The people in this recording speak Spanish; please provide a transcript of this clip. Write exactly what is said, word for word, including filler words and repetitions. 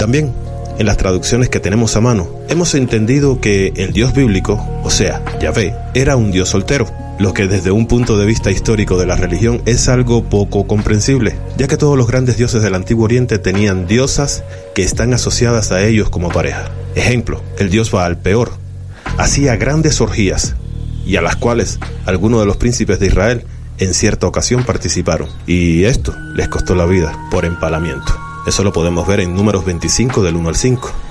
También, en las traducciones que tenemos a mano, hemos entendido que el Dios bíblico, o sea, Yahvé, era un Dios soltero, lo que desde un punto de vista histórico de la religión es algo poco comprensible, ya que todos los grandes dioses del Antiguo Oriente tenían diosas que están asociadas a ellos como pareja. Ejemplo, el dios Baal Peor hacía grandes orgías, y a las cuales algunos de los príncipes de Israel en cierta ocasión participaron, y esto les costó la vida por empalamiento. Eso lo podemos ver en Números veinticinco del uno al cinco.